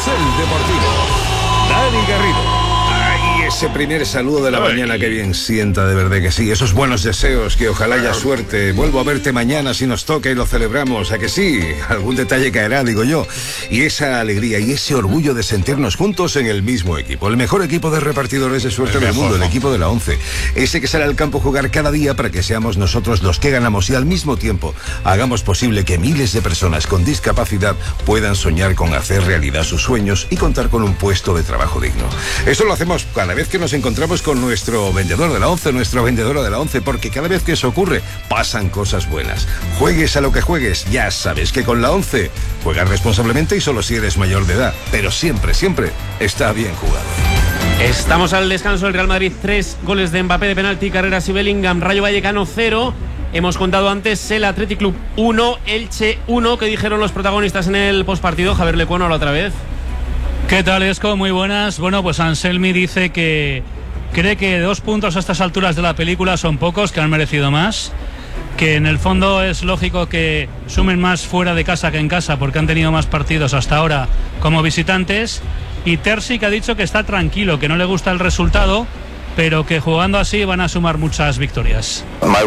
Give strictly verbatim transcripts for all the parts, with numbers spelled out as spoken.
Carrusel Deportivo. Dani Garrido. Ay, ese primer saludo de la Ay. mañana, que bien sienta, de verdad que sí. Esos buenos deseos, que ojalá haya suerte. Vuelvo a verte mañana si nos toca y lo celebramos, ¿a que sí? Algún detalle caerá, digo yo. Y esa alegría y ese orgullo de sentirnos juntos en el mismo equipo. El mejor equipo de repartidores de suerte del mundo, el equipo de la once. Ese que sale al campo a jugar cada día para que seamos nosotros los que ganamos y al mismo tiempo hagamos posible que miles de personas con discapacidad puedan soñar con hacer realidad sus sueños y contar con un puesto de trabajo digno. Eso lo hacemos cada vez que nos encontramos con nuestro vendedor de la once, nuestra vendedora de la once, porque cada vez que eso ocurre, pasan cosas buenas. Juegues a lo que juegues, ya sabes que con la once juegas responsablemente y solo si eres mayor de edad, pero siempre, siempre está bien jugado. Estamos al descanso del Real Madrid, tres goles de Mbappé de penalti, Carreras y Bellingham, Rayo Vallecano cero. Hemos contado antes el Athletic Club uno, Elche uno, que dijeron los protagonistas en el postpartido. Javier Lecuona, la otra vez. ¿Qué tal, Esco? Muy buenas. Bueno, pues Anselmi dice que cree que dos puntos a estas alturas de la película son pocos, que han merecido más, que en el fondo es lógico que sumen más fuera de casa que en casa porque han tenido más partidos hasta ahora como visitantes, y Terzic ha dicho que está tranquilo, que no le gusta el resultado, pero que jugando así van a sumar muchas victorias.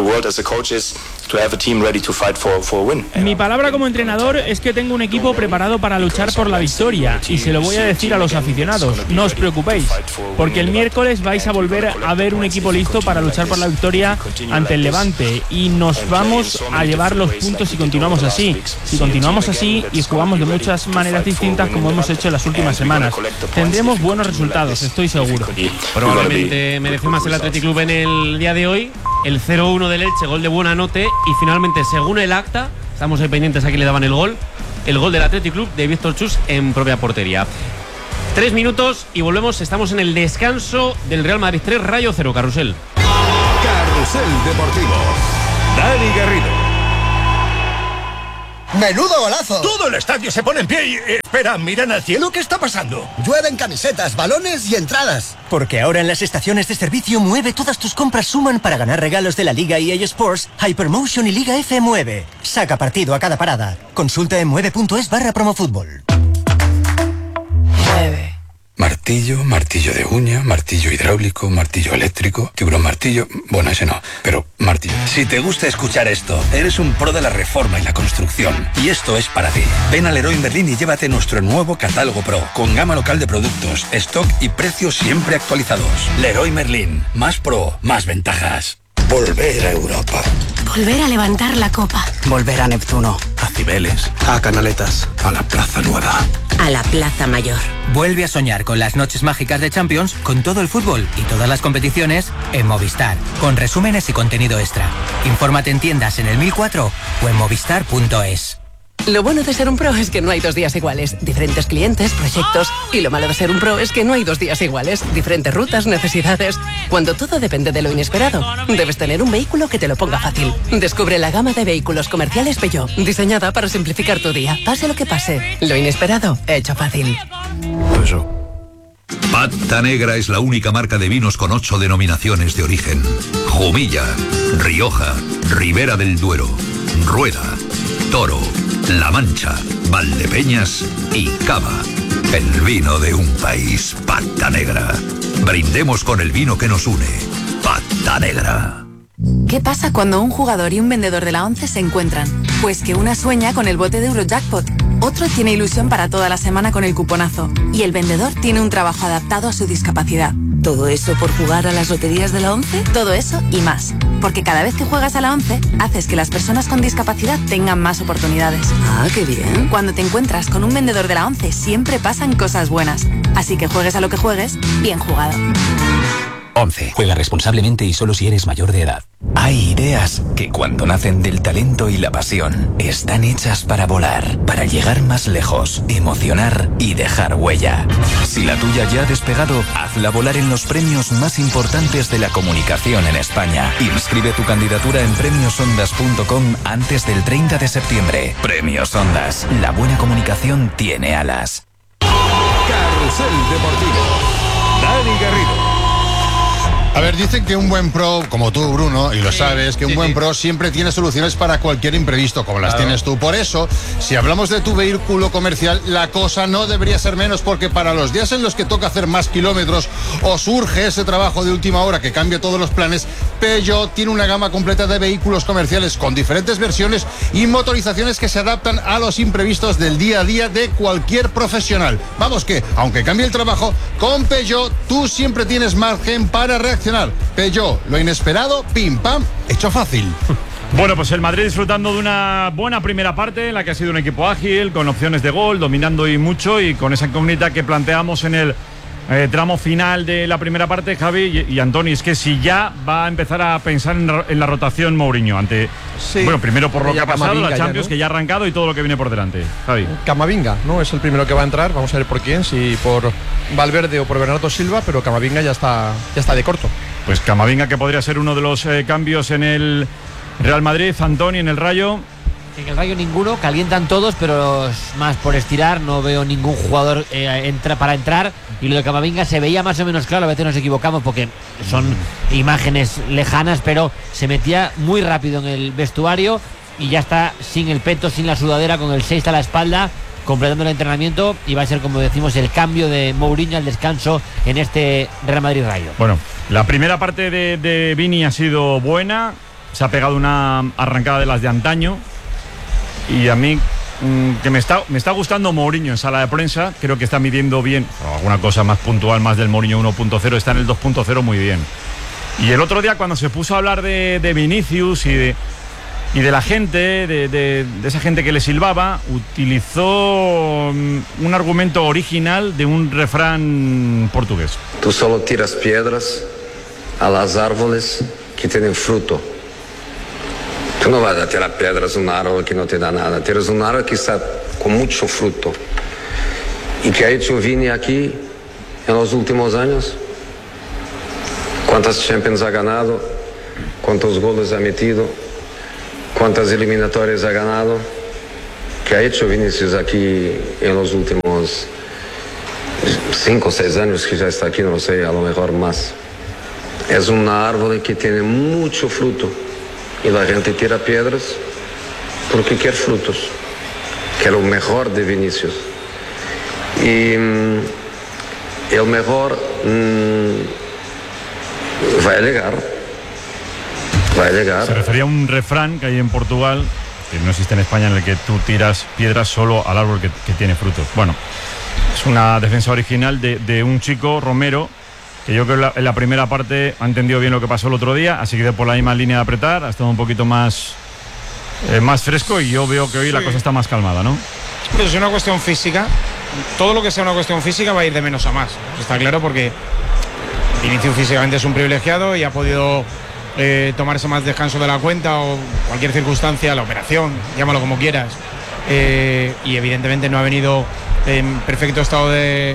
Mi palabra como entrenador es que tengo un equipo preparado para luchar por la victoria, y se lo voy a decir a los aficionados, no os preocupéis, porque el miércoles vais a volver a ver un equipo listo para luchar por la victoria ante el Levante, y nos vamos a llevar los puntos si continuamos así. Si continuamos así y jugamos de muchas maneras distintas como hemos hecho en las últimas semanas, tendremos buenos resultados, estoy seguro. Probablemente merece más el Athletic Club en el día de hoy. El cero uno del Elche, gol de Buonanotte, y finalmente, según el acta, estamos ahí pendientes a quién le daban el gol, el gol del Athletic Club de Víctor Chus en propia portería. Tres minutos y volvemos, estamos en el descanso del Real Madrid tres, Rayo cero, Carrusel. Carrusel Deportivo. Dani Garrido. ¡Menudo golazo! Todo el estadio se pone en pie y... Eh, espera, ¿miran al cielo? ¿Qué está pasando? Llueven camisetas, balones y entradas. Porque ahora en las estaciones de servicio Mueve todas tus compras suman para ganar regalos de la Liga E A Sports, Hypermotion y Liga F Mueve. Saca partido a cada parada. Consulta en mueve punto es barra promofútbol. Mueve. Martillo, martillo de uña, martillo hidráulico, martillo eléctrico, tiburón martillo... Bueno, ese no, pero martillo. Si te gusta escuchar esto, eres un pro de la reforma y la construcción. Y esto es para ti. Ven a Leroy Merlin y llévate nuestro nuevo catálogo Pro, con gama local de productos, stock y precios siempre actualizados. Leroy Merlin. Más pro, más ventajas. Volver a Europa. Volver a levantar la copa. Volver a Neptuno. A Cibeles. A Canaletas. A la Plaza Nueva. A la Plaza Mayor. Vuelve a soñar con las noches mágicas de Champions, con todo el fútbol y todas las competiciones en Movistar, con resúmenes y contenido extra. Infórmate en tiendas en el mil cuatro o en movistar punto es. Lo bueno de ser un pro es que no hay dos días iguales. Diferentes clientes, proyectos. Y lo malo de ser un pro es que no hay dos días iguales. Diferentes rutas, necesidades. Cuando todo depende de lo inesperado, debes tener un vehículo que te lo ponga fácil. Descubre la gama de vehículos comerciales Peugeot, diseñada para simplificar tu día. Pase lo que pase, lo inesperado, hecho fácil. Eso. Pata Negra es la única marca de vinos con ocho denominaciones de origen. Jumilla, Rioja, Ribera del Duero, Rueda, Toro, La Mancha, Valdepeñas y Cava. El vino de un país, Pata Negra. Brindemos con el vino que nos une. Pata Negra. ¿Qué pasa cuando un jugador y un vendedor de la once se encuentran? Pues que una sueña con el bote de Eurojackpot, otro tiene ilusión para toda la semana con el cuponazo y el vendedor tiene un trabajo adaptado a su discapacidad. ¿Todo eso por jugar a las loterías de la once? Todo eso y más. Porque cada vez que juegas a la once, haces que las personas con discapacidad tengan más oportunidades. Ah, qué bien. Cuando te encuentras con un vendedor de la once, siempre pasan cosas buenas. Así que juegues a lo que juegues, bien jugado. once. Juega responsablemente y solo si eres mayor de edad. Hay ideas que cuando nacen del talento y la pasión, están hechas para volar, para llegar más lejos, emocionar y dejar huella. Si la tuya ya ha despegado, hazla volar en los premios más importantes de la comunicación en España. Inscribe tu candidatura en premios ondas punto com antes del treinta de septiembre. Premios Ondas. La buena comunicación tiene alas. Carrusel Deportivo. Dani Garrido. A ver, dicen que un buen pro, como tú, Bruno, y lo sí, sabes, que un sí, buen sí. pro siempre tiene soluciones para cualquier imprevisto, como las claro. tienes tú. Por eso, si hablamos de tu vehículo comercial, la cosa no debería ser menos, porque para los días en los que toca hacer más kilómetros o surge ese trabajo de última hora que cambia todos los planes, Peugeot tiene una gama completa de vehículos comerciales con diferentes versiones y motorizaciones que se adaptan a los imprevistos del día a día de cualquier profesional. Vamos que, aunque cambie el trabajo, con Peugeot tú siempre tienes margen para reaccionar. Peugeot, lo inesperado, pim pam, hecho fácil. Bueno, pues el Madrid disfrutando de una buena primera parte en la que ha sido un equipo ágil, con opciones de gol, dominando y mucho, y con esa incógnita que planteamos en el eh, tramo final de la primera parte, Javi y, y Antoni, es que si ya va a empezar a pensar en, en la rotación Mourinho ante, sí, bueno, primero por lo que ha pasado, la Champions, ya, ¿no? que ya ha arrancado y todo lo que viene por delante. Javi. Camavinga, ¿no? Es el primero que va a entrar, vamos a ver por quién, si por Valverde o por Bernardo Silva, pero Camavinga ya está, ya está de corto. Pues Camavinga, que podría ser uno de los eh, cambios en el Real Madrid. Antoni, en el Rayo. En el Rayo ninguno, calientan todos, pero es más por estirar, no veo ningún jugador eh, entra, para entrar, y lo de Camavinga se veía más o menos claro, a veces nos equivocamos porque son mm. imágenes lejanas, pero se metía muy rápido en el vestuario y ya está sin el peto, sin la sudadera, con el seis a la espalda, completando el entrenamiento, y va a ser, como decimos, el cambio de Mourinho al descanso en este Real Madrid Rayo. Bueno, la primera parte de, de Vini ha sido buena, se ha pegado una arrancada de las de antaño. Y a mí, mmm, que me está, me está gustando Mourinho en sala de prensa, creo que está midiendo bien, o alguna cosa más puntual, más del Mourinho uno punto cero, está en el dos punto cero muy bien. Y el otro día, cuando se puso a hablar de, de Vinicius y de, y de la gente, de, de, de esa gente que le silbaba, utilizó um, un argumento original de un refrán portugués. Tú solo tiras piedras a las árboles que tienen fruto. Tú no vas a tirar piedras a un árbol que no te da nada. Tienes un árbol que está con mucho fruto. ¿Y qué ha hecho Vini aquí en los últimos años? ¿Cuántas Champions ha ganado? ¿Cuántos goles ha metido? ¿Cuántas eliminatorias ha ganado? ¿Qué ha hecho Vinicius aquí en los últimos cinco o seis años que ya está aquí? No lo sé, a lo mejor más. Es un árbol que tiene mucho fruto. Y la gente tira piedras porque quiere frutos, que es lo mejor de Vinicius. Y mm, el mejor mm, va a llegar, va a llegar. Se refería a un refrán que hay en Portugal, que no existe en España, en el que tú tiras piedras solo al árbol que, que tiene frutos. Bueno, es una defensa original de, de un chico, Romero, que yo creo que en la primera parte ha entendido bien lo que pasó el otro día, ha seguido por la misma línea de apretar, ha estado un poquito más, eh, más fresco, y yo veo que hoy sí. la cosa está más calmada, ¿no? Pero es una cuestión física, todo lo que sea una cuestión física va a ir de menos a más, está claro, porque Vinicius físicamente es un privilegiado y ha podido eh, tomarse más descanso de la cuenta o cualquier circunstancia, la operación, llámalo como quieras, eh, y evidentemente no ha venido en perfecto estado de...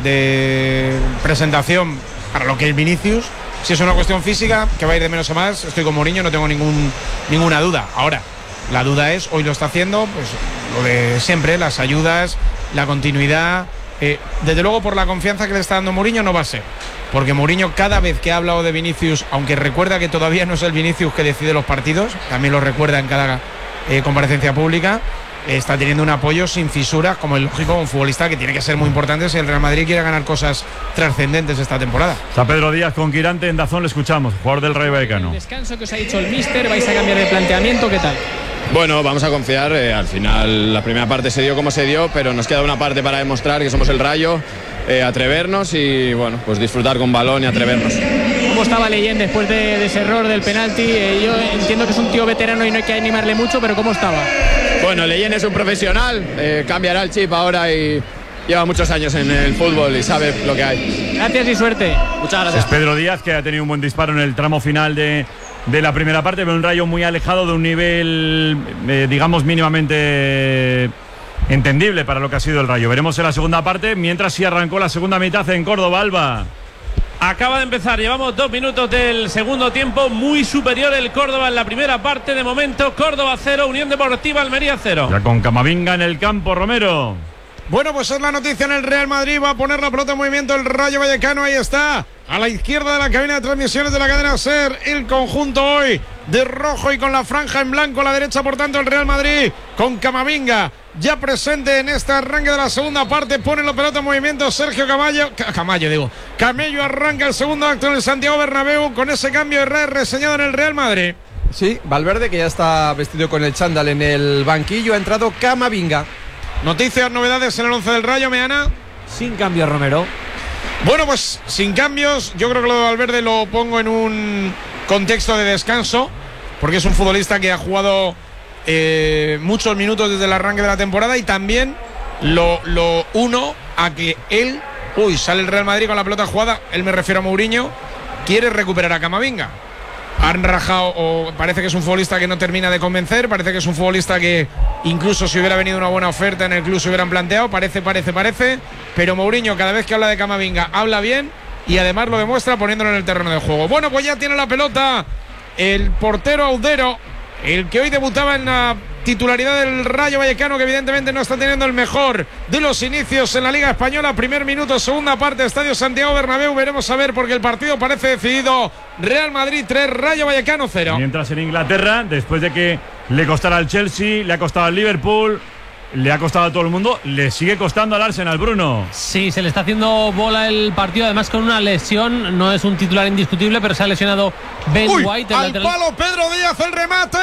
de presentación para lo que es Vinicius. Si es una cuestión física que va a ir de menos a más, estoy con Mourinho, no tengo ningún, ninguna duda. Ahora, la duda es, hoy lo está haciendo, pues lo de siempre, las ayudas, la continuidad, eh, desde luego por la confianza que le está dando Mourinho no va a ser, porque Mourinho cada vez que ha hablado de Vinicius, aunque recuerda que todavía no es el Vinicius que decide los partidos, también lo recuerda en cada eh, comparecencia pública, está teniendo un apoyo sin fisuras, como es lógico, un futbolista que tiene que ser muy importante si el Real Madrid quiere ganar cosas trascendentes esta temporada. Está Pedro Díaz con Quirante en Dazón, le escuchamos, jugador del Rayo Vallecano. El descanso que os ha dicho el míster, ¿vais a cambiar de planteamiento? ¿Qué tal? Bueno, vamos a confiar, eh, al final la primera parte se dio como se dio, pero nos queda una parte para demostrar que somos el Rayo, eh, atrevernos y bueno, pues disfrutar con balón y atrevernos. ¿Cómo estaba Leyen después de, de ese error del penalti? Eh, yo entiendo que es un tío veterano y no hay que animarle mucho, pero ¿cómo estaba? Bueno, Leyen es un profesional, eh, cambiará el chip ahora y lleva muchos años en el fútbol y sabe lo que hay. Gracias y suerte. Muchas gracias. Es Pedro Díaz, que ha tenido un buen disparo en el tramo final de, de la primera parte, pero un Rayo muy alejado de un nivel, eh, digamos, mínimamente entendible para lo que ha sido el Rayo. Veremos en la segunda parte, mientras sí arrancó la segunda mitad en Córdoba. Alba. Acaba de empezar, llevamos dos minutos del segundo tiempo, muy superior el Córdoba en la primera parte. De momento, Córdoba cero, Unión Deportiva Almería cero. Ya con Camavinga en el campo, Romero. Bueno, pues es la noticia en el Real Madrid. Va a poner la pelota en movimiento el Rayo Vallecano. Ahí está, a la izquierda de la cabina de transmisiones de la cadena SER. El conjunto hoy de rojo y con la franja en blanco a la derecha, por tanto, el Real Madrid con Camavinga ya presente en este arranque de la segunda parte. Pone la pelota en movimiento Sergio Camayo. Camayo, digo. Camello arranca el segundo acto en el Santiago Bernabéu con ese cambio de red reseñado en el Real Madrid. Sí, Valverde, que ya está vestido con el chándal en el banquillo. Ha entrado Camavinga. Noticias, novedades en el once del Rayo, Meana. Sin cambio, Romero. Bueno, pues sin cambios. Yo creo que lo de Valverde lo pongo en un contexto de descanso, porque es un futbolista que ha jugado eh, muchos minutos desde el arranque de la temporada, y también lo, lo uno a que él, uy, sale el Real Madrid con la pelota jugada, él me refiero a Mourinho, quiere recuperar a Camavinga. Han rajado, o parece que es un futbolista que no termina de convencer, parece que es un futbolista que incluso si hubiera venido una buena oferta en el club se hubieran planteado, parece, parece, parece, pero Mourinho cada vez que habla de Camavinga habla bien y además lo demuestra poniéndolo en el terreno de juego. Bueno, pues ya tiene la pelota el portero Audero, el que hoy debutaba en la titularidad del Rayo Vallecano, que evidentemente no está teniendo el mejor de los inicios en la Liga Española. Primer minuto, segunda parte, Estadio Santiago Bernabéu. Veremos a ver, porque el partido parece decidido. Real Madrid tres, Rayo Vallecano cero. Mientras en Inglaterra, después de que le costara al Chelsea, le ha costado al Liverpool, le ha costado a todo el mundo, le sigue costando al Arsenal, Bruno. Sí, se le está haciendo bola el partido, además con una lesión. No es un titular indiscutible, pero se ha lesionado Ben Uy, White. El al lateral. palo Pedro Díaz, el remate.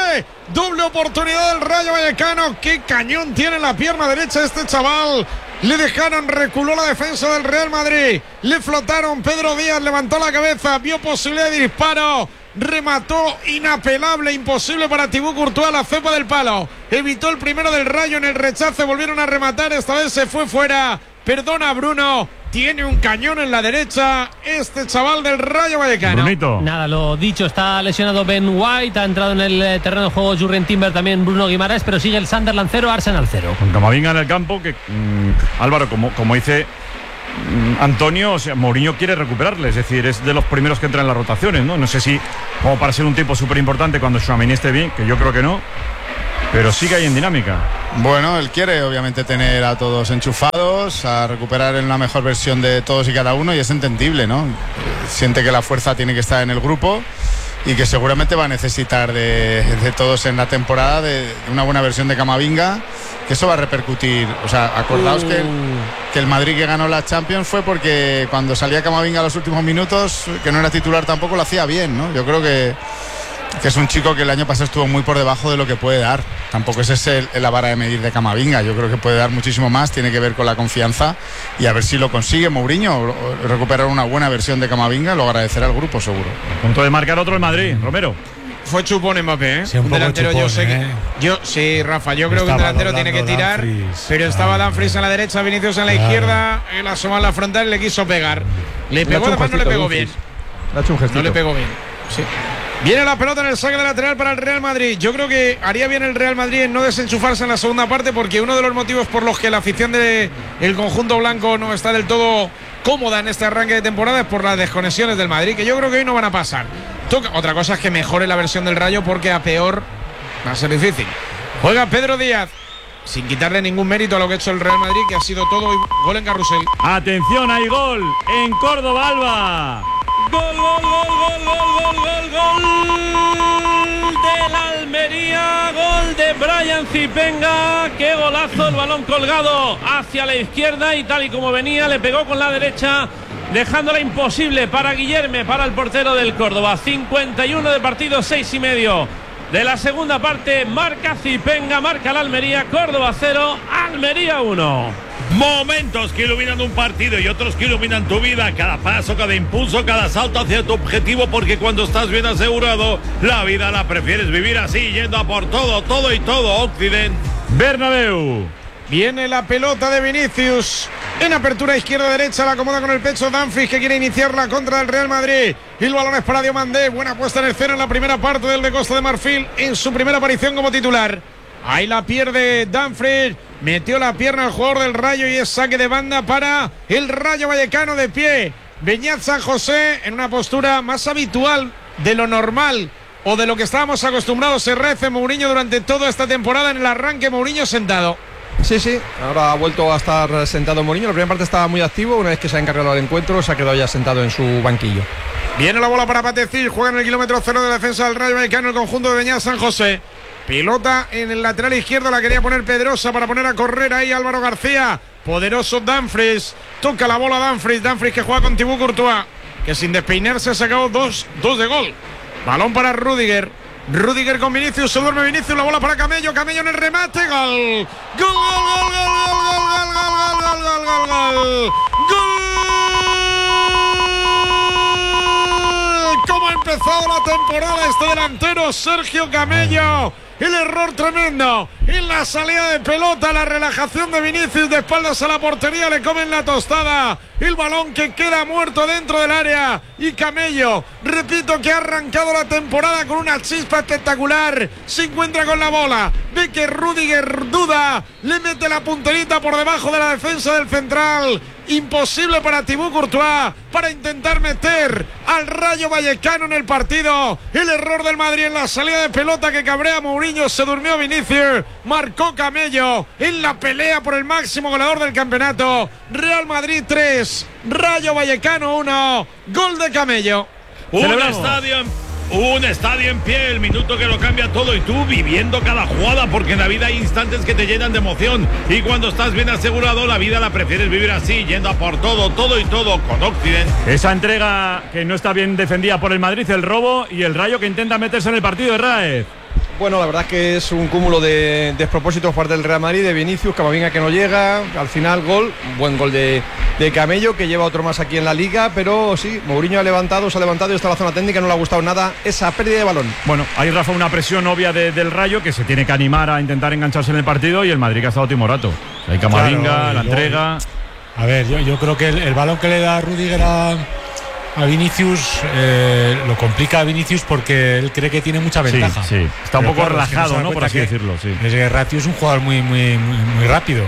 Doble oportunidad del Rayo Vallecano. Qué cañón tiene la pierna derecha este chaval. Le dejaron, reculó la defensa del Real Madrid. Le flotaron, Pedro Díaz levantó la cabeza, vio posibilidad de disparo. Remató, inapelable, imposible para Thibaut Courtois, la cepa del palo. Evitó el primero del Rayo en el rechace, volvieron a rematar, esta vez se fue fuera. Perdona, Bruno, tiene un cañón en la derecha este chaval del Rayo Vallecano. Brunito. Nada, lo dicho, está lesionado Ben White, ha entrado en el terreno de juego Jurrien Timber, también Bruno Guimaraes, pero sigue el Sunderland cero, Arsenal cero. Con Camavinga en el campo, que mmm, Álvaro, como, como dice Antonio, o sea, Mourinho quiere recuperarle, es decir, es de los primeros que entran en las rotaciones, ¿no? No sé si como para ser un tipo súper importante cuando Tchouaméni esté bien, que yo creo que no, pero sigue ahí en dinámica. Bueno, él quiere obviamente tener a todos enchufados, a recuperar en la mejor versión de todos y cada uno, y es entendible, ¿no? Siente que la fuerza tiene que estar en el grupo y que seguramente va a necesitar de, de todos en la temporada, de, de una buena versión de Camavinga, que eso va a repercutir. O sea, acordaos uh. que, el, que el Madrid que ganó la Champions fue porque cuando salía Camavinga a los últimos minutos, que no era titular tampoco, lo hacía bien, ¿no? Yo creo que, que es un chico que el año pasado estuvo muy por debajo de lo que puede dar. Tampoco es ese el, la vara de medir de Camavinga. Yo creo que puede dar muchísimo más, tiene que ver con la confianza, y a ver si lo consigue Mourinho, recuperar una buena versión de Camavinga, lo agradecerá al grupo seguro. A punto de marcar otro el Madrid, Romero. Fue chupón Mbappé, ¿eh? Sí, un, un delantero chupón, yo sé ¿eh? que, yo sí, Rafa, yo creo estaba que un delantero tiene que tirar, Dumfries, pero estaba claro. Dumfries en la derecha, Vinicius en la claro. izquierda, él asomó a la frontal y le quiso pegar. Le pegó, le además no le pegó bien. Le ha hecho un no le pegó bien. Sí. Viene la pelota en el saque de lateral para el Real Madrid. Yo creo que haría bien el Real Madrid en no desenchufarse en la segunda parte, porque uno de los motivos por los que la afición del conjunto blanco no está del todo cómoda en este arranque de temporada es por las desconexiones del Madrid, que yo creo que hoy no van a pasar. Otra cosa es que mejore la versión del Rayo, porque a peor va a ser difícil. Juega Pedro Díaz, sin quitarle ningún mérito a lo que ha hecho el Real Madrid, que ha sido todo gol en carrusel. Atención, hay gol en Córdoba, Alba. Gol, gol, gol, gol, gol, gol, gol, gol del Almería, gol de Brian Zipenga. Qué golazo, el balón colgado hacia la izquierda y tal y como venía le pegó con la derecha, dejándola imposible para Guillerme, para el portero del Córdoba. cincuenta y uno de partido, seis y medio de la segunda parte. Marca Zipenga, marca la Almería. Córdoba cero, Almería uno. Momentos que iluminan un partido y otros que iluminan tu vida. Cada paso, cada impulso, cada salto hacia tu objetivo, porque cuando estás bien asegurado, la vida la prefieres vivir así, yendo a por todo, todo y todo. Occident Bernabéu. Viene la pelota de Vinicius en apertura izquierda-derecha, la acomoda con el pecho Dumfries, que quiere iniciar la contra del Real Madrid. Y el balón es para Diomandé. Buena puesta en el cero en la primera parte del de Costa de Marfil, en su primera aparición como titular. Ahí la pierde Dumfries, metió la pierna al jugador del Rayo y es saque de banda para el Rayo Vallecano. De pie Beñat San José, en una postura más habitual de lo normal o de lo que estábamos acostumbrados. Se rece Mourinho durante toda esta temporada. En el arranque, Mourinho sentado. Sí, sí, ahora ha vuelto a estar sentado Mourinho. La primera parte estaba muy activo, una vez que se ha encargado del encuentro se ha quedado ya sentado en su banquillo. Viene la bola para Patecil, juega en el kilómetro cero de la defensa del Rayo Vallecano, el conjunto de Beñat San José. Pilota en el lateral izquierdo, la quería poner Pedrosa para poner a correr ahí Álvaro García. Poderoso Dumfries, toca la bola Dumfries, Dumfries que juega con Thibaut Courtois, que sin despeinarse ha sacado dos, dos de gol. Balón para Rüdiger. Rüdiger con Vinicius, se duerme Vinicius, la bola para Camello, Camello en el remate, gol. Gol, gol, gol, gol, gol, gol, gol, gol, gol, gol, gol. ¡Gol! ¿Cómo ha empezado la temporada este delantero Sergio Camello? El error tremendo en la salida de pelota, la relajación de Vinicius de espaldas a la portería, le comen la tostada, el balón que queda muerto dentro del área y Camello, repito, que ha arrancado la temporada con una chispa espectacular, se encuentra con la bola, ve que Rüdiger duda, le mete la punterita por debajo de la defensa del central. Imposible para Thibaut Courtois para intentar meter al Rayo Vallecano en el partido. El error del Madrid en la salida de pelota que cabrea a Mourinho. Se durmió Vinicius. Marcó Camello en la pelea por el máximo goleador del campeonato. Real Madrid tres, Rayo Vallecano uno. Gol de Camello. Un estadio Un estadio en pie, el minuto que lo cambia todo y tú viviendo cada jugada, porque en la vida hay instantes que te llenan de emoción y cuando estás bien asegurado la vida la prefieres vivir así, yendo a por todo, todo y todo con Occident. Esa entrega que no está bien defendida por el Madrid, el robo y el Rayo que intenta meterse en el partido de Raez. Bueno, la verdad es que es un cúmulo de despropósitos por parte del Real Madrid, de Vinicius, Camavinga que no llega, al final gol, buen gol de, de Camello, que lleva otro más aquí en la Liga, pero sí, Mourinho ha levantado, se ha levantado y está en la zona técnica, no le ha gustado nada esa pérdida de balón. Bueno, hay, Rafa, una presión obvia de, del Rayo que se tiene que animar a intentar engancharse en el partido y el Madrid que ha estado timorato. Hay Camavinga, claro, la yo, entrega... A ver, yo, yo creo que el, el balón que le da Rüdiger a... a Vinicius eh, lo complica a Vinicius porque él cree que tiene mucha ventaja. Sí, sí. Está un Pero poco claro, relajado, es que no, ¿no? Por así decirlo. Sí. Es que Ratio es un jugador muy, muy, muy, muy rápido.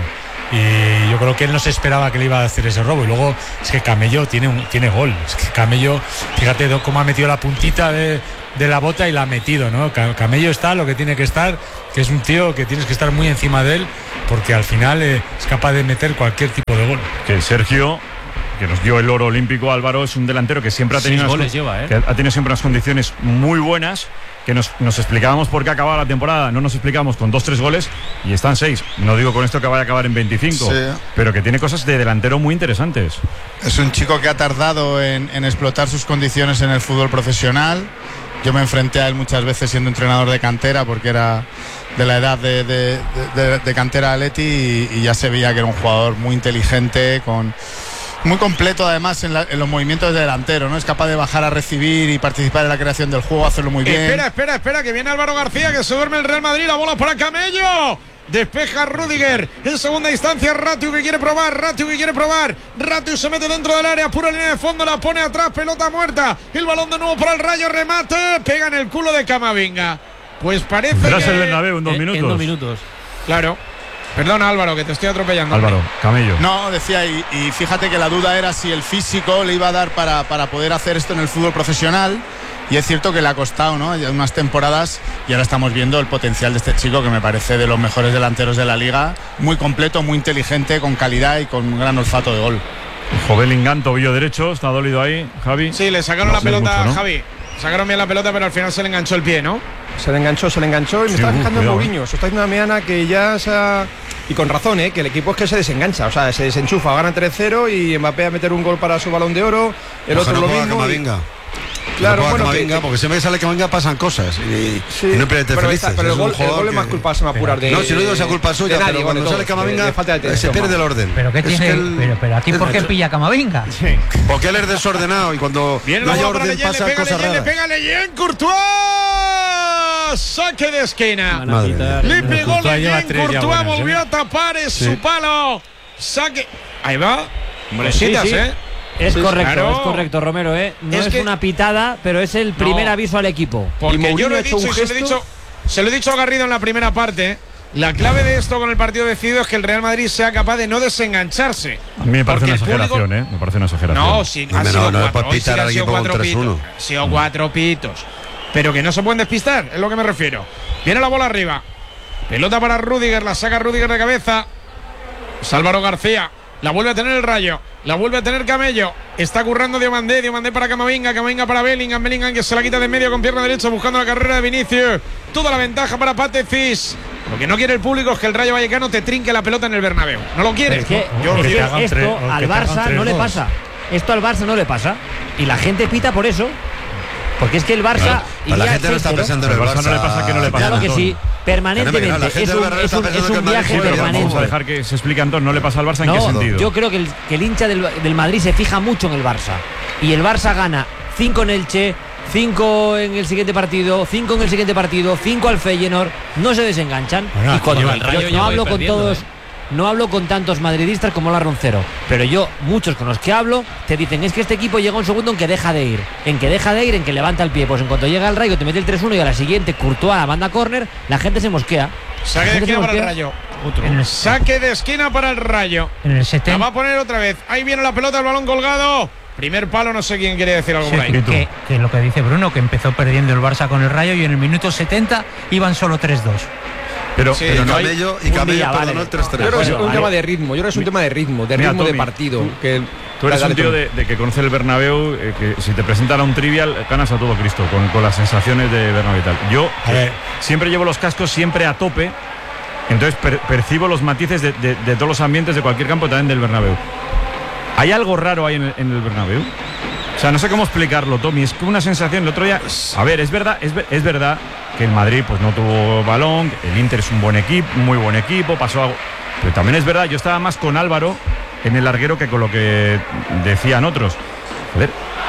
Y yo creo que él no se esperaba que le iba a hacer ese robo. Y luego es que Camello tiene, un, tiene gol. Es que Camello, fíjate cómo ha metido la puntita de, de la bota y la ha metido, ¿no? Camello está lo que tiene que estar, que es un tío que tienes que estar muy encima de él porque al final eh, es capaz de meter cualquier tipo de gol. Que Sergio, que nos dio el oro olímpico, Álvaro, es un delantero que siempre ha tenido, goles lleva, ¿eh? que ha tenido siempre unas condiciones muy buenas, que nos, nos explicábamos por qué acababa la temporada, no nos explicamos con dos, tres goles y están seis. No digo con esto que vaya a acabar en veinticinco, sí, pero que tiene cosas de delantero muy interesantes. Es un chico que ha tardado en, en explotar sus condiciones en el fútbol profesional. Yo me enfrenté a él muchas veces siendo entrenador de cantera porque era de la edad de, de, de, de cantera Atleti y, y ya se veía que era un jugador muy inteligente, con muy completo además en, la, en los movimientos de delantero, ¿no? Es capaz de bajar a recibir y participar en la creación del juego, hacerlo muy bien. Espera, espera, espera, que viene Álvaro García, que se duerme el Real Madrid, la bola para Camello. Despeja Rüdiger, en segunda instancia Ratiu que quiere probar, Ratiu que quiere probar, Ratiu se mete dentro del área, pura línea de fondo, la pone atrás, pelota muerta, el balón de nuevo para el Rayo, remate, pega en el culo de Camavinga. Pues parece Verás que... el Bernabéu en dos minutos. En dos minutos. Claro. Perdona Álvaro, que te estoy atropellando. Álvaro, Camello. No, decía, y, y fíjate que la duda era si el físico le iba a dar para, para poder hacer esto en el fútbol profesional. Y es cierto que le ha costado, ¿no? Ya unas temporadas y ahora estamos viendo el potencial de este chico que me parece de los mejores delanteros de la liga. Muy completo, muy inteligente, con calidad y con un gran olfato de gol. Bellingham, tobillo derecho, está dolido ahí, Javi. Sí, le sacaron no la sé pelota mucho, ¿no? a Javi. Sacaron bien la pelota, pero al final se le enganchó el pie, ¿no? Se le enganchó, se le enganchó y me Sí, estaba uh, fijando en cuidado, Mourinho. Se está diciendo a Meana que ya se ha... Y con razón, ¿eh? Que el equipo es que se desengancha, o sea, se desenchufa, gana tres cero y Mbappé a meter un gol para su Balón de Oro, el Ojalá otro lo no mismo. Camavinga. Claro, no bueno, Camavinga, que, porque siempre que sale Camavinga pasan cosas y, sí, y no pierdes pero, felices. esta, pero el, gol, el gol que... es más culpa, se me apurar de... No, si no digo esa culpa suya, nadie, pero cuando bueno, sale Camavinga de, de falta de se pierde el orden. ¿Pero qué tiene? Es que el, pero, pero aquí, ¿por qué pilla Camavinga? Sí. Porque él es desordenado y cuando Viene no hay la orden pasan le cosas raras. Le pega Leyen, Courtois, saque de esquina. Madre le pegó Leyen, Courtois buenas, volvió ¿eh? a tapar, es Sí. su palo. Saque. Ahí va. Sí, sí. ¿eh? Es Sí, correcto, claro. es correcto, Romero, ¿eh? No Es es, que- una pitada, pero es el primer No. aviso al equipo. Porque Y Mourinho yo lo ha he hecho dicho un y se lo he gesto- dicho, se lo he dicho a Garrido en la primera parte. La clave de esto con el partido decidido es que el Real Madrid sea capaz de no desengancharse. A mí me parece Porque una el exageración, público- ¿eh? Me parece una exageración. No, sí, No, han no, sido no es cuatro. por Hoy sí pitar que al han sido equipo con cuatro tres uno. pitos. Han sido cuatro pitos. Pero que no se pueden despistar, es lo que me refiero. Viene la bola arriba. Pelota para Rüdiger, la saca Rüdiger de cabeza. Álvaro García. La vuelve a tener el Rayo. La vuelve a tener Camello. Está currando Diomandé. Diomandé para Camavinga. Camavinga para Bellingham. Bellingham que se la quita de medio con pierna derecha buscando la carrera de Vinicius. Toda la ventaja para Pate Cis. Lo que no quiere el público es que el Rayo Vallecano te trinque la pelota en el Bernabéu. No lo quiere. Es que, Yo es lo que quiero. esto al Barça no le pasa. Esto al Barça no le pasa. Y la gente pita por eso. Porque es que el Barça. Claro, la gente no está pensando en el Barça. No le pasa que no le pasa. Claro que sí. Permanentemente. Es un, es un, es un viaje permanente. Vamos a dejar que se explique Antón. No le pasa al Barça en no, qué sentido. Yo creo que el, que el hincha del, del Madrid se fija mucho en el Barça. Y el Barça gana cinco en Elche, cinco en el siguiente partido, cinco en el siguiente partido, cinco al Feyenoord. No se desenganchan. Bueno, y cuando el Rayo yo ya no va hablo con perdiendo, todos. ¿eh? No hablo con tantos madridistas como la Roncero, pero yo, muchos con los que hablo, te dicen, es que este equipo llega un segundo en que deja de ir, en que deja de ir, en que levanta el pie. Pues en cuanto llega el Rayo, te mete el tres uno y a la siguiente, Courtois a la banda córner, la gente se mosquea. Saque de esquina para el Rayo. Otro. Saque de esquina para el Rayo. En el setenta. La va a poner otra vez. Ahí viene la pelota, el balón colgado. Primer palo, no sé quién quiere decir algo Sí, por ahí. que, que lo que dice Bruno, que empezó perdiendo el Barça con el Rayo y en el minuto setenta iban solo tres dos. Pero, sí, pero y no Camello, hay... y Camello perdonó el tres tres. Yo creo que es un vale. tema de ritmo. Yo creo que es un tema de ritmo, de Mira, ritmo de Tommy, partido. Tú, que tú eres dale, un tío Tommy. de, de que conoce el Bernabéu, eh, que si te presentan a un trivial, ganas a todo Cristo, con, con las sensaciones de Bernabéu y tal. Yo eh, siempre llevo los cascos siempre a tope, entonces per, percibo los matices de, de, de todos los ambientes de cualquier campo, también del Bernabéu. ¿Hay algo raro ahí en el, en el Bernabéu? O sea, no sé cómo explicarlo, Tommy. Es que una sensación el otro día. A ver, es verdad, es, es verdad que el Madrid pues no tuvo balón, el Inter es un buen equipo, muy buen equipo, pasó algo. Pero también es verdad, yo estaba más con Álvaro en el larguero que con lo que decían otros. Joder,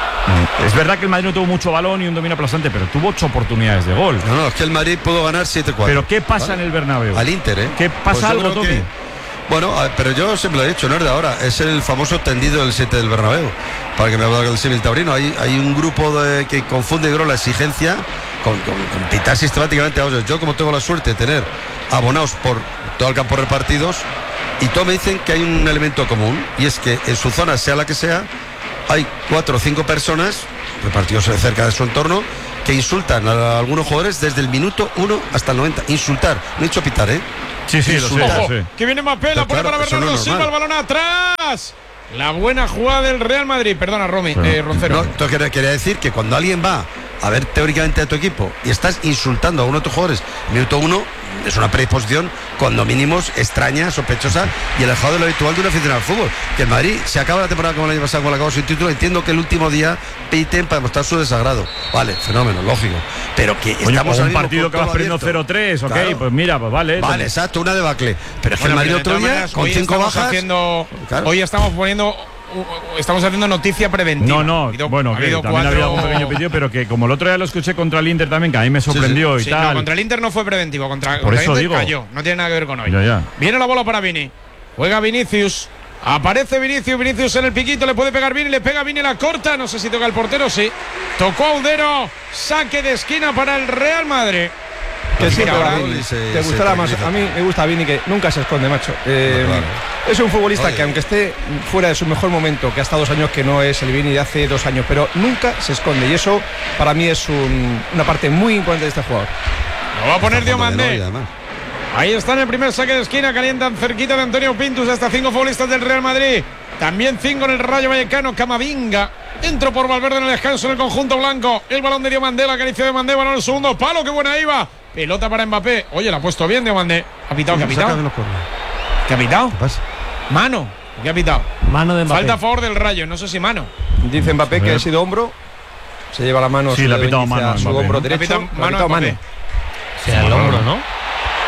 es verdad que el Madrid no tuvo mucho balón y un dominio aplastante, pero tuvo ocho oportunidades de gol. No, no, es que el Madrid pudo ganar siete cuatro. Pero ¿qué pasa ¿vale? en el Bernabéu? Al Inter, ¿eh? ¿Qué pasa Pues yo algo, creo Tommy? que- Bueno, a- pero yo siempre lo he dicho, no es de ahora, es el famoso tendido del siete del Bernabéu. Para que me hable del símil taurino, hay, hay un grupo de, que confunde, creo, la exigencia con, con, con pitar sistemáticamente a otros. Yo, como tengo la suerte de tener abonados por todo el campo repartidos, y todos me dicen que hay un elemento común, y es que en su zona, sea la que sea, hay cuatro o cinco personas repartidos cerca de su entorno que insultan a algunos jugadores desde el minuto uno hasta el noventa. Insultar, no he dicho pitar, ¿eh? Sí, sí, lo sé, Insultar. lo sé. Que viene Mbappé, la Pero pone claro, para eso no Bernardo es Silva, el normal. balón atrás. La buena jugada del Real Madrid. Perdona, Romy, eh, Roncero. No, entonces quería, quería decir que cuando alguien va a ver teóricamente a tu equipo y estás insultando a uno de tus jugadores, minuto uno, es una predisposición cuando mínimo extraña, sospechosa y alejado de lo habitual de un aficionado al fútbol. Que el Madrid se acaba la temporada como el año pasado, como acabó sin título. Entiendo que el último día piten para demostrar su desagrado. Vale, fenómeno, lógico. Pero que Oye, estamos o ahora un mismo partido con que vas todo perdiendo abierto. cero tres, ok, Claro. pues mira, pues vale. Vale, exacto, una debacle. Pero es que Bueno, el Madrid pero de otro todas día, maneras, con hoy cinco estamos bajas. haciendo, Claro. hoy estamos poniendo, estamos haciendo noticia preventiva. No, no, Ha habido- bueno, ha que habido también ha habido cuatro- algún pequeño pedido, pero que como el otro día lo escuché contra el Inter también, que a mí me sorprendió Sí, y no, tal. contra el Inter no fue preventivo, contra, Por contra eso el Inter digo. cayó, no tiene nada que ver con hoy. Ya, ya. Viene la bola para Vini, juega Vinicius, aparece Vinicius, Vinicius en el piquito, le puede pegar Vini, le pega Vini, la corta, no sé si toca el portero, sí, tocó Audero, saque de esquina para el Real Madrid. Que sí, Mira, pero ahora- a Vini, se- te se gustará más. tranquiliza. A mí me gusta a Vini que nunca se esconde, macho. Eh, No, claro. Es un futbolista Oye. que aunque esté fuera de su mejor momento, que ha estado dos años que no es el Vini de hace dos años, pero nunca se esconde. Y eso para mí es un- una parte muy importante de este jugador. Lo va a poner Está jugando de Diomandé. novia, además. Ahí está en el primer saque de esquina, calientan cerquita de Antonio Pintus, hasta cinco futbolistas del Real Madrid. También cinco en el Rayo Vallecano, Camavinga. Entró por Valverde en el descanso en el conjunto blanco. El balón de Diomandé, la acaricia de Diomandé, balón en el segundo palo, qué buena iba. Pelota para Mbappé. Oye, la ha puesto bien Diomandé. ¿Ha pitado? ¿Qué ha pitado? Saca de los corners. ¿Qué ha pitado? ¿Qué pasa? Mano. ¿Qué ha pitado? Mano de Mbappé. Falta a favor del Rayo, no sé si mano. Dice Mbappé que ha sido hombro. Se lleva la mano a Sí, su le ha dedo pitado índice mano a a su Mbappé, hombro ¿no? derecho. Le ha pitado le ha mano a pitado Mbappé. Sea el hombro, ¿no?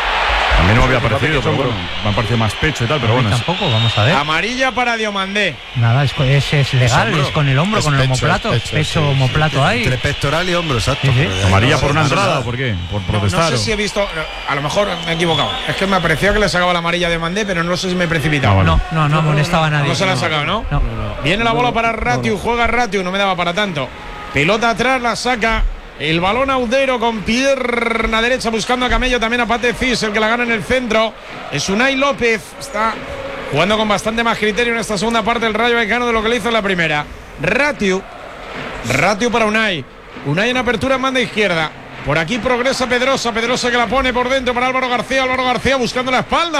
A mí no me había Mbappé, parecido, que es pero hombro. bueno, me ha parecido más pecho y tal, pero A mí bueno. es- tampoco, vamos a ver. Amarilla para Diomandé. Nada, es, es, es legal, hombro. es con el hombro, Es con el pecho, homoplato. es pecho, Pecho, sí, sí. homoplato ahí. Entre pectoral y hombro, exacto. Sí, sí. Pero de ahí ¿Amarilla no- por una no- entrada o por qué? ¿Por No, protestar? no o- sé si he visto, a lo mejor me he equivocado. Es que me parecía que le sacaba la amarilla de Mandé, pero no sé si me he precipitado. Ah, vale. No, no, no amonestaba a nadie. No se la ha sacado, ¿no? No. Viene la bola para Ratiu, juega Ratiu, no me daba para tanto. Pelota atrás, la saca. El balón Audero con pierna derecha buscando a Camello, también a Pate Cis, el que la gana en el centro. Es Unai López, está jugando con bastante más criterio en esta segunda parte del Rayo Vallecano de lo que le hizo en la primera. Ratiu, Ratiu para Unai. Unai en apertura en banda izquierda. Por aquí progresa Pedrosa, Pedrosa que la pone por dentro para Álvaro García, Álvaro García buscando la espalda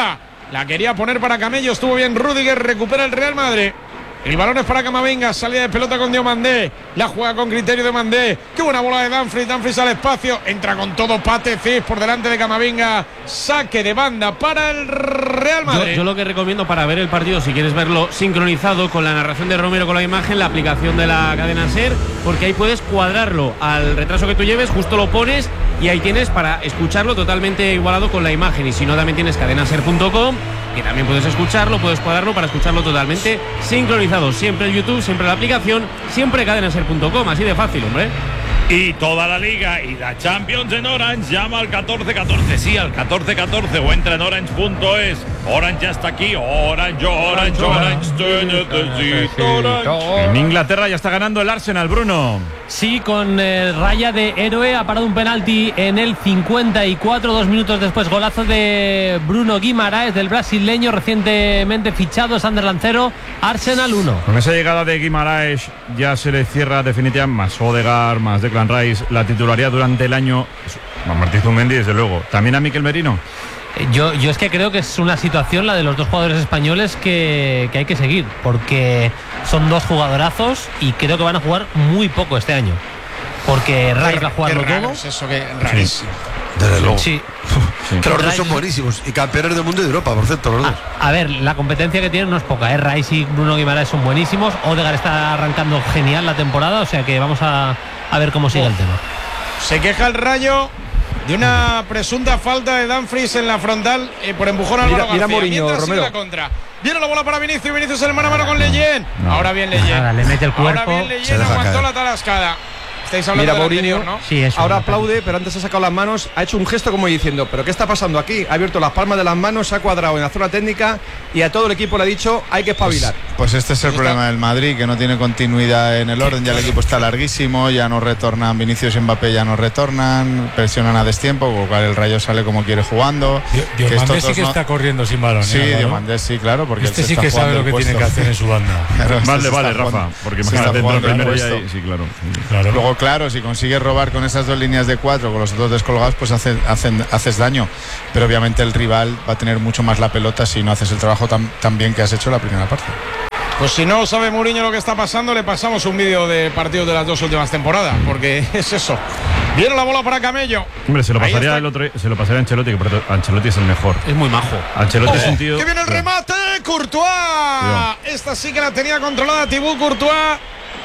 La quería poner para Camello. Estuvo bien Rüdiger. Recupera el Real Madrid. El balón es para Camavinga, salida de pelota con Diomandé, la juega con criterio de Mandé. Qué buena bola de Dumfries, Dumfries al espacio, entra con todo Pate Ciss por delante de Camavinga, saque de banda para el Real Madrid. Yo, yo lo que recomiendo para ver el partido, si quieres verlo sincronizado con la narración de Romero con la imagen, la aplicación de la cadena SER, porque ahí puedes cuadrarlo al retraso que tú lleves, justo lo pones y ahí tienes para escucharlo totalmente igualado con la imagen. Y si no, también tienes cadenaser punto com, que también puedes escucharlo, puedes cuadrarlo para escucharlo totalmente sincronizado. Siempre el YouTube, siempre la aplicación, siempre cadenaser punto com, así de fácil, hombre. Y toda la liga y la Champions en Orange. Llama al catorce catorce, sí, al catorce catorce, o entra en orange punto es. Orange ya está aquí. Orange, Orange, Orange, te necesito, Orange. En Inglaterra ya está ganando el Arsenal, Bruno. Sí, con eh, raya de héroe. Ha parado un penalti en el cincuenta y cuatro, dos minutos después. Golazo de Bruno Guimaraes, del brasileño recientemente fichado, Sunderland cero, Arsenal uno. Con esa llegada de Guimaraes ya se le cierra definitivamente, más Odegaard, más Declan Rice, la titularidad durante el año. A Martí Zumendi, desde luego. También a Mikel Merino. Yo, yo es que creo que es una situación, la de los dos jugadores españoles, que, que hay que seguir, porque son dos jugadorazos y creo que van a jugar muy poco este año. Porque Rice va a jugarlo todo. Es eso que rarísimo. Sí. Desde luego. Sí. Sí. Que los dos son buenísimos y campeones del mundo y de Europa, por cierto, los dos. A, a ver, la competencia que tienen no es poca, ¿eh? Rice y Bruno Guimaraes son buenísimos. Odegaard está arrancando genial la temporada, o sea que vamos a, a ver cómo sigue el tema. Se queja el Rayo de una presunta falta de Dumfries en la frontal eh, por empujón a Álvaro García. Mira Mourinho, Romero. La contra. Viene la bola para Vinicius, Vinicius en el mano a mano con Leyen. No. Ahora bien Leyen. Nada, le mete el cuerpo. Ahora bien Leyen, aguantó caer la talascada. Estáis hablando Mira, de Mourinho, anterior, ¿no? Sí, eso, ahora no, aplaude, pero antes ha sacado las manos, ha hecho un gesto como diciendo, ¿pero qué está pasando aquí? Ha abierto las palmas de las manos, se ha cuadrado en la zona técnica y a todo el equipo le ha dicho, hay que espabilar. Pues, pues este es el ¿Está? problema del Madrid, que no tiene continuidad en el orden, ya el equipo está larguísimo, ya no retornan, Vinicius y Mbappé ya no retornan, presionan a destiempo, con lo cual el Rayo sale como quiere jugando. Diomandé sí que no... está corriendo sin balón. Sí, ¿eh, Diomandé sí, claro, porque este sí que sabe lo que tiene que hacer en su banda. Claro, vale, vale, Rafa, porque imagínate dentro del primero ya hay, sí, claro. claro. Luego, claro, si consigue robar con esas dos líneas de cuatro, con los dos descolgados, pues hace, hacen, haces daño. Pero obviamente el rival va a tener mucho más la pelota si no haces el trabajo tan, tan bien que has hecho la primera parte. Pues si no sabe Mourinho lo que está pasando, le pasamos un vídeo de partidos de las dos últimas temporadas, porque es eso. Viene la bola para Camello. Hombre, se lo pasaría el otro, se lo pasaría a Ancelotti, que Ancelotti es el mejor. Es muy majo. Ancelotti oh, es un tío. ¡Que viene el remate! ¡Courtois! Bien. Esta sí que la tenía controlada Thibaut Courtois.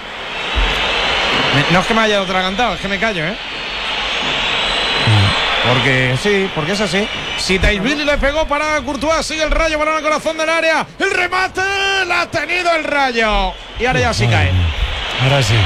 No es que me haya atragantado, es que me callo, ¿eh? Porque sí, porque es así. Si Taisvili le pegó para Courtois, sigue el Rayo, balón al corazón del área. El remate la ha tenido el Rayo. Y ahora ya sí cae. Ahora sí.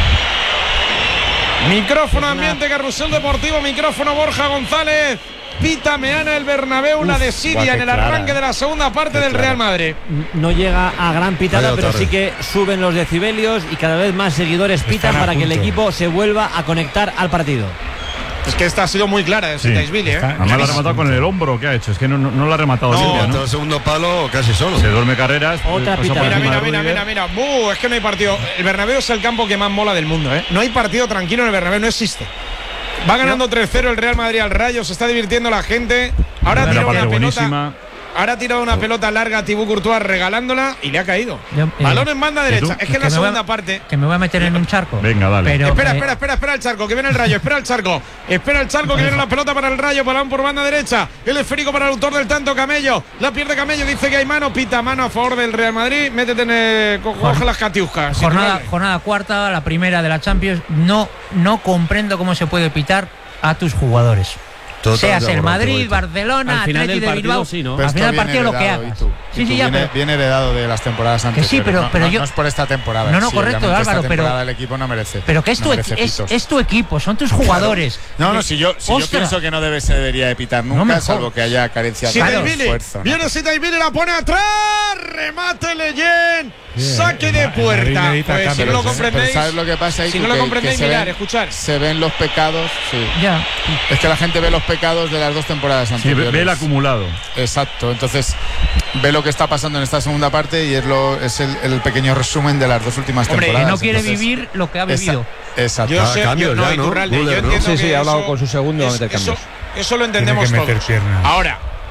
Micrófono ambiente, carrusel deportivo, micrófono Borja González. Pita Meana el Bernabéu, Uf, la de Siria en el clara, arranque de la segunda parte del clara. Real Madrid. No llega a gran pitada, pero sí que suben los decibelios y cada vez más seguidores pitan para que el equipo se vuelva a conectar al partido. Es que esta ha sido muy clara de sí. Taisvili, ¿eh? Además la ha rematado con el hombro, ¿qué ha hecho? Es que no, no, no la ha rematado no, limpia, ¿no? El segundo palo casi solo. Se duerme carreras. Otra pita. Mira, mira, mira, mira, mira. Uh, es que no hay partido. El Bernabéu es el campo que más mola del mundo, ¿eh? No hay partido tranquilo en el Bernabéu, no existe. Va ganando no. tres cero el Real Madrid al Rayo, se está divirtiendo la gente. Ahora ha tirado una pelota. Buenísima. Ahora ha tirado una pelota larga a Thibaut Courtois regalándola y le ha caído. Yo, eh, Balón en banda derecha. Es que en la segunda a, parte. Que me voy a meter en un charco. Venga, dale. Pero, espera, eh, espera, espera, espera el charco, que viene el Rayo, espera el charco. Espera el charco, que viene la pelota para el Rayo, balón por banda derecha. El esférico para el autor del tanto, Camello. La pierde Camello, dice que hay mano, pita mano a favor del Real Madrid. Métete en el, coge las catiuscas. Jornada, jornada cuarta, la primera de la Champions. No, no comprendo cómo se puede pitar a tus jugadores. Total, seas el Madrid, Barcelona, Atleti de Bilbao, sí, ¿no? Al final del partido lo que hagas. Sí, sí, ya, viene, viene heredado de las temporadas anteriores. Sí, pero, no, pero no, yo, no es por esta temporada. No, no, sí, correcto, Álvaro, esta pero el equipo no merece. Pero que es, no tu, es, es tu equipo, son tus jugadores. Claro. No, no, si yo, si yo pienso que no debe, se debería de pitar nunca, no salvo que haya carencia de esfuerzo. Viene ¿no? Sitaivili, la pone atrás, remate Leyen. Saque de puerta. Pues, si no lo comprendéis, ¿sabes lo que pasa ahí? Si no lo comprendéis, mirar, escuchar. Se ven los pecados, sí. Ya. Es que la gente ve los pecados de las dos temporadas anteriores. Sí, ve el acumulado. Exacto. Entonces, ve lo que está pasando en esta segunda parte y es lo es el, el pequeño resumen de las dos últimas Hombre, temporadas. Que no quiere Entonces, vivir lo que ha vivido. Exacto. Yo sé, cambio, yo, no, ya, ¿no? Iturralde, yo ¿no? Sí, sí, ha hablado eso, con su segundo es, a meter cambios. Eso, eso lo entendemos Tiene que meter todos. Piernas. Ahora,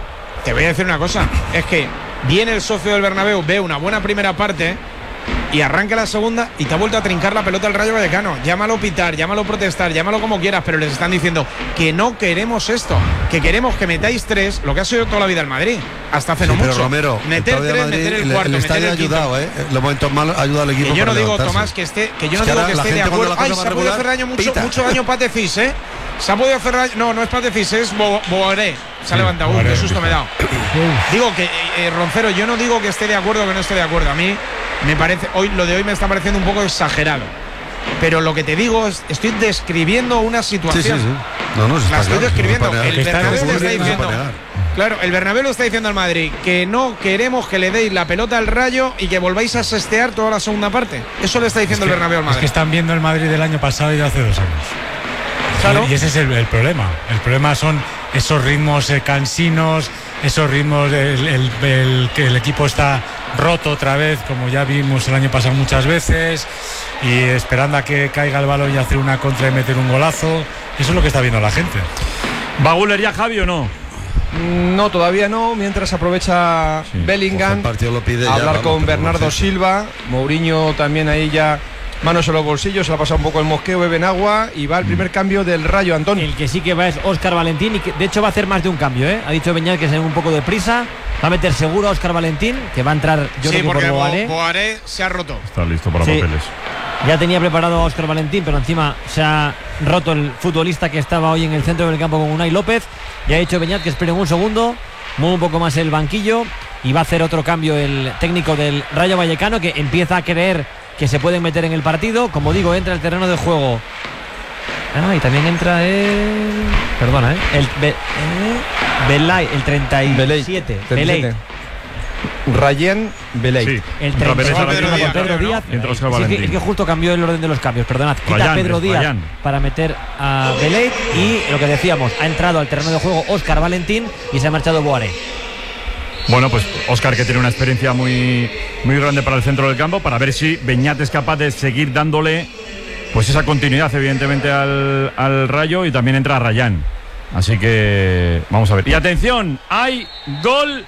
te voy a decir una cosa. Es que viene el socio del Bernabéu, ve una buena primera parte y arranca la segunda y te ha vuelto a trincar la pelota el Rayo Vallecano. Llámalo pitar, llámalo protestar, llámalo como quieras, pero les están diciendo que no queremos esto, que queremos que metáis tres, lo que ha sido toda la vida el Madrid, hasta hace Sí, no pero mucho. Romero, meter el tres, Madrid, meter el el- cuarto, el meter estadio el ha quinto. ayudado, ¿eh? En los momentos malos ayuda al equipo Que yo no para digo, levantarse. Tomás, que esté, que yo no Es que digo ahora que la esté de gente cuando acuerdo. la Ay, cosa se va ha podido regular, hacer daño mucho, pita. mucho daño Patefis, ¿eh? Se ha podido hacer daño. No, no es Patefis, es Bo- Boaré. Se ha Sí, levantado. Uy, Boaré, qué susto me he dado. Digo que, eh, Roncero, yo no digo que esté de acuerdo o que no esté de acuerdo. A mí me parece, hoy lo de hoy me está pareciendo un poco exagerado. Pero lo que te digo es, estoy describiendo una situación. Sí, sí, sí. No, no, se La está estoy claro, describiendo. no se puede El negar. Bernabéu le está No se puede diciendo. negar. Claro, el Bernabéu le está diciendo al Madrid que no queremos que le deis la pelota al Rayo y que volváis a sestear toda la segunda parte. Eso le está diciendo Es que- el Bernabéu al Es Madrid. que están viendo el Madrid del año pasado y de hace dos años. Claro. Y ese es el, el problema. El problema son esos ritmos eh, cansinos, esos ritmos, el, el- el- que el equipo está roto otra vez, como ya vimos el año pasado muchas veces, y esperando a que caiga el balón y hacer una contra y meter un golazo. Eso es lo que está viendo la gente. ¿Va Guller ya, Javi, o no? No, todavía no, mientras aprovecha Bellingham Pues el partido lo pide a ya, hablar vamos, con pero Bernardo no sé. Silva. Mourinho también ahí ya manos en los bolsillos, se le ha pasado un poco el mosqueo, beben agua y va el primer cambio del Rayo, Antonio. El que sí que va es Óscar Valentín y que de hecho va a hacer más de un cambio, ¿eh? Ha dicho Beñat que se un poco de prisa, va a meter seguro a Óscar Valentín, que va a entrar yo sí, creo que porque por Boaré. Bo- Boaré se ha roto. Está listo para Sí. papeles. Ya tenía preparado a Óscar Valentín, pero encima se ha roto el futbolista que estaba hoy en el centro del campo con Unai López. Ya ha dicho Beñat que esperen un segundo, mueve un poco más el banquillo y va a hacer otro cambio el técnico del Rayo Vallecano, que empieza a creer que se pueden meter en el partido. Como digo, entra el terreno de juego. Ah, y también entra el. Perdona, ¿eh? El Be- eh, Belay, el treinta y siete. Belay. Rayén Belay. Sí. El Entra treinta y siete Belay, con Díaz, Pedro ¿no? Díaz. Y entra Óscar Sí, es, que, Valentín. es que justo cambió el orden de los cambios, perdonad. Quita Rayán, a Pedro es Díaz Rayán. para meter a Belay y lo que decíamos, ha entrado al terreno de juego Óscar Valentín y se ha marchado Boaré. Bueno, pues Óscar, que tiene una experiencia muy, muy grande para el centro del campo, para ver si Beñat es capaz de seguir dándole pues esa continuidad, evidentemente, al, al Rayo, y también entra Rayán. Así que vamos a ver. Y atención, hay gol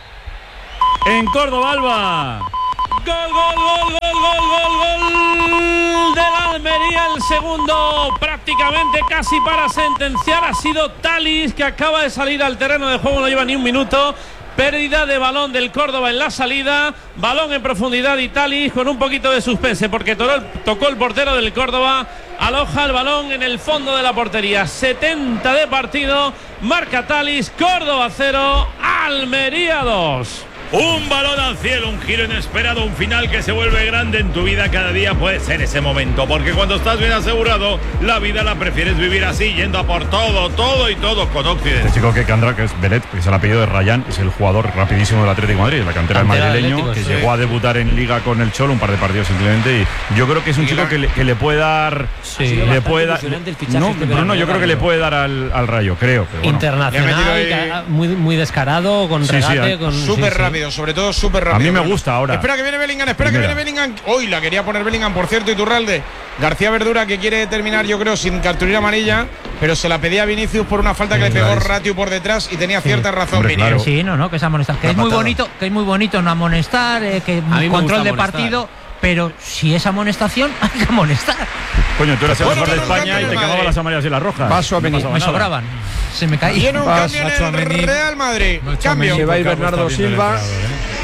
en Córdoba, Alba. Gol, gol, gol, gol, gol, gol, gol del Almería, el segundo prácticamente casi para sentenciar. Ha sido Talis, que acaba de salir al terreno de juego, no lleva ni un minuto. Pérdida de balón del Córdoba en la salida, balón en profundidad y Talis con un poquito de suspense porque tocó el, tocó el portero del Córdoba, aloja el balón en el fondo de la portería. setenta de partido, marca Talis, Córdoba cero, Almería dos. Un balón al cielo, un giro inesperado, un final que se vuelve grande en tu vida. Cada día puede ser ese momento, porque cuando estás bien asegurado, la vida la prefieres vivir así, yendo a por todo, todo y todo con Occidente. Este chico que Candra, que es Belet, que es el apellido de Rayán, es el jugador rapidísimo del Atlético de Madrid, la cantera del Cantera del madrileño, Atlético, que sí. llegó a debutar en Liga con el Cholo, un par de partidos simplemente, y yo creo que es un chico que le, que le puede dar... Ha sido le bastante puede dar ilusionante el fichaje no, este Bruno, verano, yo creo que le puede dar al, al Rayo, creo. Pero bueno. Internacional, ahí- ca- muy, muy descarado, con Sí, sí, regate, a- con Súper sí, sí. rápido, sobre todo súper rápido. A mí me gusta ahora. Espera que viene Bellingham, espera Primera. que viene Bellingham. Hoy la quería poner Bellingham, por cierto, Iturralde. García Verdura, que quiere terminar, yo creo, sin cartulina amarilla, pero se la pedía a Vinicius por una falta que le pegó clarísimo. Ratio por detrás y tenía cierta razón, Hombre, Vinicius. claro. Sí, no, no, que es amonestar. Que La es muy patada. bonito, que es muy bonito no amonestar, eh, que me control gusta de amonestar. partido, pero si es amonestación, hay que amonestar. Coño, tú eras el Bueno, mejor de bueno, España cambio y te del cagaban Madrid. las amarillas y las rojas. Paso a No venir. pasaba Me nada. sobraban. Se me caía. Tiene un Vas, cambio en Nacho el Amení. Real Madrid. Nacho Cambio. Amení, Se va a ir porque Bernardo está bien Silva. el entrenador, ¿eh?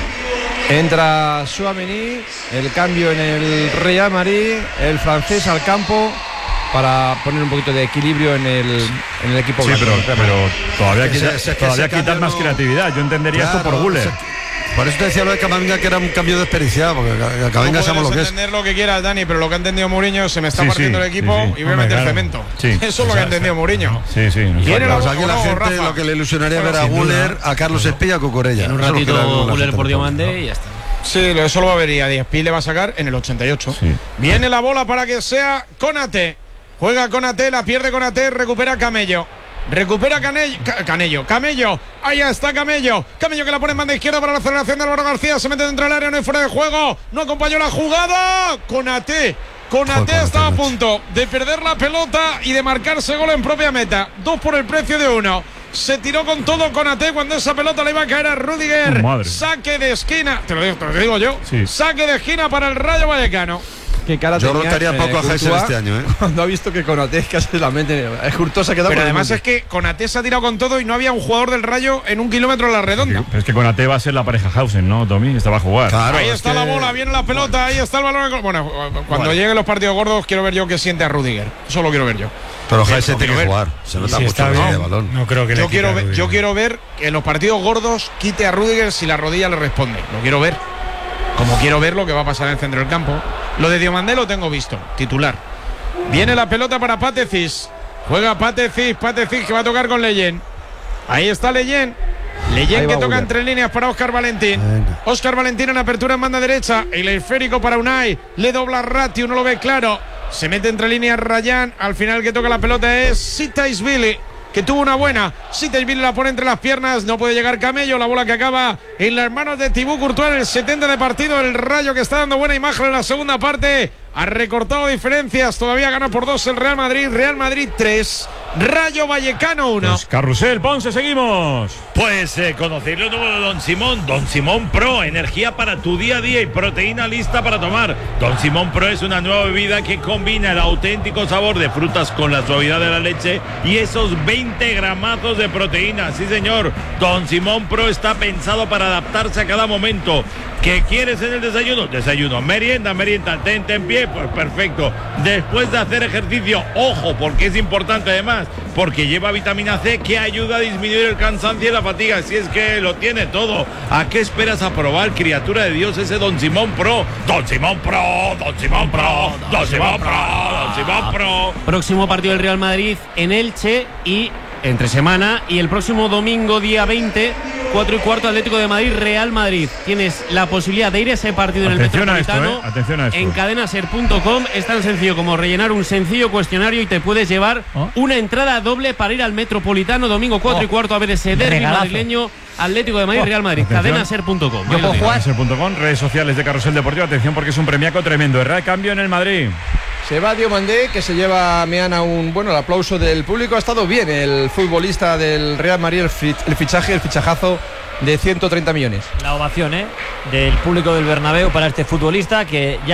Entra Tchouaméni, el cambio en el Real Madrid, el francés al campo para poner un poquito de equilibrio en el, en el equipo Sí, blanco. pero, pero todavía, Que quita- se- se- que todavía ese quitar cambio más no- creatividad. Yo entendería esto por Claro, Guller. se- Por eso te decía lo de Camavinga, que era un cambio desperdiciado, porque Ca- Camavinga Tú sabemos lo puedes que es. entender lo que quieras, Dani, pero lo que ha entendido Mourinho, se me está Sí, partiendo sí, el equipo sí, sí. y voy a Hombre, meter claro. cemento. Sí. Eso es lo que ha entendido Mourinho. Sí, sí. Viene la Pues bola, aquí ¿o la no, gente Rafa? lo que le ilusionaría ver a Sin duda. Guller, a Carlos Espilla, a Cucurella. En un Eso es lo que ratito la- la Guller gente por le Diomande pregunta. y ya está. Sí, eso lo va a ver y a Díaz Pi le va a sacar en el ochenta y ocho. Sí. Viene la bola para que sea Konate. Juega Konate, la pierde Konate, recupera Camello. Recupera Canello, Ca- Canello, Camello, ahí está Camello, Camello que la pone en banda izquierda para la aceleración de Álvaro García, se mete dentro del área, no hay fuera de juego, no acompañó la jugada, Konate, Konate Joder, estaba a Konate, punto de perder la pelota y de marcarse gol en propia meta, dos por el precio de uno. Se tiró con todo Konaté cuando esa pelota le iba a caer a Rüdiger. Oh, saque de esquina. Te lo digo, te lo digo yo. Sí. Saque de esquina para el Rayo Vallecano. Qué cara Yo tenía, rotaría eh, poco a Heiser Courtois este año, ¿eh? Cuando ha visto que Konaté casi la mente. Courtois se ha quedado Pero con el además mundo. es que Konaté se ha tirado con todo y no había un jugador del Rayo en un kilómetro a la redonda. Pero es que Konaté va a ser la pareja Hausen, ¿no, Tommy? Esta va a jugar. Claro, ahí es está que- la bola, viene la pelota, ahí está el balón. Bueno, cuando Bueno. lleguen los partidos gordos, quiero ver yo qué siente a Rüdiger. Eso lo quiero ver yo. Pero Eso Heiser lo tiene quiero que ver. jugar. Se nota Sí, mucho está que bien. de balón. No creo que Yo le quiero, quite a ver, Rüdiger. yo quiero ver que en los partidos gordos quite a Rüdiger si la rodilla le responde. Lo quiero ver. Como quiero ver lo que va a pasar en el centro del campo. Lo de Diomandé lo tengo visto, titular. Viene la pelota para Patecis. Juega Patecis, Patecis que va a tocar con Leyen. Ahí está Leyen. Leyen Ahí que va toca Guller. entre líneas para Óscar Valentín. Venga. Óscar Valentín en apertura en banda derecha. El esférico para Unai. Le dobla Ratio, no lo ve claro. Se mete entre líneas Rayán. Al final que toca la pelota es Sitaisvili, que tuvo una buena. Sitaisvili la pone entre las piernas. No puede llegar Camello. La bola que acaba en las manos de Thibaut Courtois en el setenta de partido. El Rayo que está dando buena imagen en la segunda parte. Ha recortado diferencias. Todavía gana por dos el Real Madrid. Real Madrid tres. Rayo Vallecano uno. Pues Carrusel, Ponce, seguimos. Pues eh, conocer lo nuevo de Don Simón. Don Simón Pro, energía para tu día a día y proteína lista para tomar. Don Simón Pro es una nueva bebida que combina el auténtico sabor de frutas con la suavidad de la leche y esos veinte gramazos de proteína. Sí, señor. Don Simón Pro está pensado para adaptarse a cada momento. ¿Qué quieres en el desayuno? Desayuno. Merienda, merienda. Tente en pie, pues perfecto. Después de hacer ejercicio, ojo, porque es importante además, porque lleva vitamina C que ayuda a disminuir el cansancio y la fatiga. Si es que lo tiene todo. ¿A qué esperas a probar, criatura de Dios, ese Don Simón Pro? Don Simón Pro, Don Simón Pro, Don Simón Pro, Don Simón Pro. Próximo partido del Real Madrid en Elche y entre semana. Y el próximo domingo, día veinte, cuatro y cuarto, Atlético de Madrid, Real Madrid. Tienes la posibilidad de ir a ese partido Atención en a el esto, Metropolitano. ¿eh? Atención a esto. En cadenaser punto com es tan sencillo como rellenar un sencillo cuestionario y te puedes llevar Oh. una entrada doble para ir al Metropolitano domingo cuatro Oh. y cuarto a ver ese derbi Regalazo. madrileño, Atlético de Madrid, Oh. Real Madrid. Atención. cadenaser punto com. Yo puedo jugar. Carrusel punto com, redes sociales de Carrusel Deportivo. Atención porque es un premiaco tremendo. Erra cambio en el Madrid. Se va Diomandé, que se lleva a Meana un bueno el aplauso del público. Ha estado bien el futbolista del Real Madrid, el, fi- el fichaje, el fichajazo de ciento treinta millones. La ovación, ¿eh? Del público del Bernabéu para este futbolista que ya